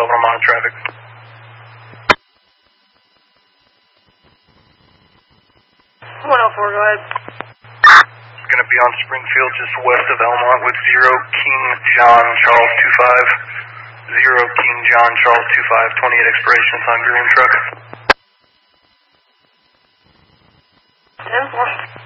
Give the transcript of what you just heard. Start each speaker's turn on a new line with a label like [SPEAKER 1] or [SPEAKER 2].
[SPEAKER 1] Over on traffic.
[SPEAKER 2] Go ahead.
[SPEAKER 1] Going to be on Springfield, just west of Elmont with 0 King John Charles 25. 0 King John Charles 25, 28 expiration. It's on green truck.
[SPEAKER 2] 10-4.